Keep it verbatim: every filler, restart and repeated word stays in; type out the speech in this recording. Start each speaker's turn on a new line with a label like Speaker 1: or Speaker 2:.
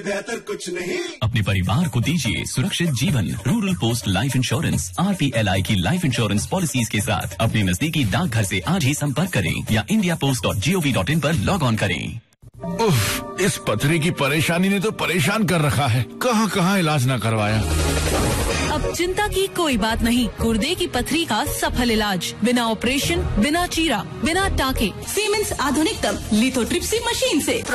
Speaker 1: बेहतर कुछ नहीं।
Speaker 2: अपने परिवार को दीजिए सुरक्षित जीवन। Rural post life insurance R P L I की लाइफ इंश्योरेंस पॉलिसीज के साथ अपने नजदीकी डाकघर से आज ही संपर्क करें या India post dot G O V dot in पर लॉग ऑन करें।
Speaker 3: उफ, इस पथरी की परेशानी ने तो परेशान कर रखा है। कहां कहां इलाज न करवाया।
Speaker 4: अब चिंता की कोई बात नहीं। गुर्दे की पथरी का सफल इलाज बिना ऑपरेशन, बिना चीरा, बिना टाके, सीमेंस आधुनिकतम लिथोट्रिप्सी मशीन से।